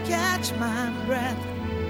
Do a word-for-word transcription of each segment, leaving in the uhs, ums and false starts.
catch my breath.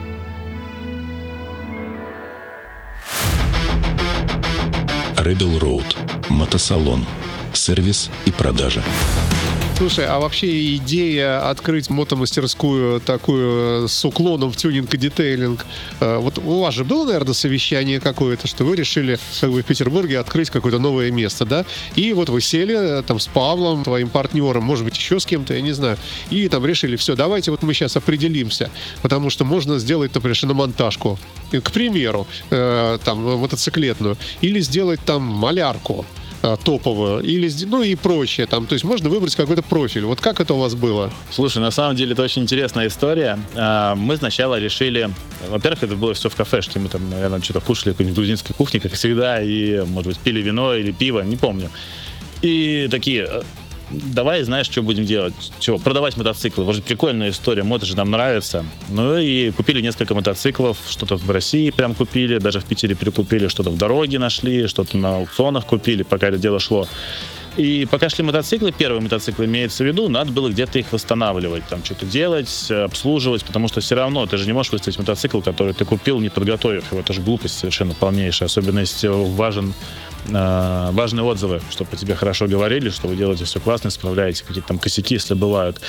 Rebel Road. Мотосалон. Сервис и продажа. Слушай, а вообще идея открыть мотомастерскую такую с уклоном в тюнинг и детейлинг, вот у вас же было, наверное, совещание какое-то, что вы решили как бы в Петербурге открыть какое-то новое место, да? И вот вы сели там с Павлом, твоим партнером, может быть, еще с кем-то, я не знаю, и там решили, все, давайте вот мы сейчас определимся, потому что можно сделать, например, шиномонтажку, к примеру, э, там, мотоциклетную, или сделать там малярку топовую, или, ну и прочее там, то есть можно выбрать какой-то профиль. Вот как это у вас было? Слушай, на самом деле это очень интересная история. Мы сначала решили, во-первых, это было все в кафешке, мы там, наверное, что-то кушали, какой-нибудь грузинской кухни, как всегда, и, может быть, пили вино или пиво, не помню. И такие... Давай, знаешь, что будем делать? Чего? Продавать мотоциклы. Вот же прикольная история, мото же нам нравится. Ну и купили несколько мотоциклов, что-то в России прям купили, даже в Питере перекупили, что-то в дороге нашли, что-то на аукционах купили, пока это дело шло. И пока шли мотоциклы, первый мотоцикл имеется в виду, надо было где-то их восстанавливать, там что-то делать, обслуживать, потому что все равно ты же не можешь выставить мотоцикл, который ты купил, не подготовив его. Это же глупость совершенно полнейшая. Особенно если важен, э, важные отзывы, чтобы о тебе хорошо говорили, что вы делаете все классно, справляете какие-то там косяки, если бывают.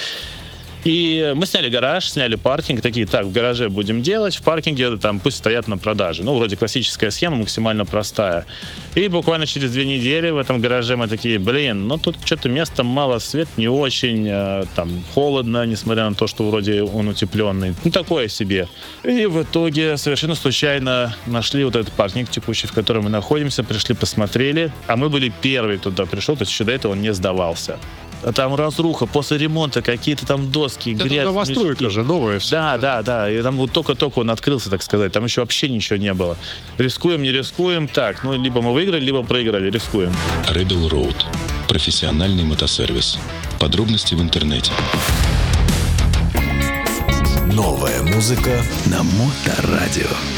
И мы сняли гараж, сняли паркинг, такие, так, в гараже будем делать, в паркинге там пусть стоят на продаже. Ну, вроде классическая схема, максимально простая. И буквально через две недели в этом гараже мы такие, блин, ну тут что-то места мало, свет не очень, там холодно, несмотря на то, что вроде он утепленный. Ну, такое себе. И в итоге совершенно случайно нашли вот этот паркинг текущий, в котором мы находимся, пришли, посмотрели, а мы были первые туда пришел, то есть еще до этого он не сдавался. А там разруха, после ремонта какие-то там доски, это грязь. Новостройка же, новая все. Да, да, да. И там вот только-только он открылся, так сказать. Там еще вообще ничего не было. Рискуем, не рискуем. Так, ну, либо мы выиграли, либо проиграли. Рискуем. Rebel Road. Профессиональный мотосервис. Подробности в интернете. Новая музыка на Моторадио.